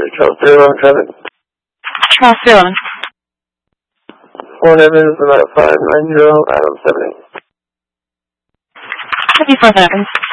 Charles 311 traffic. Charles 311. 1 Evans, about 590, Adam 70. 54 seconds.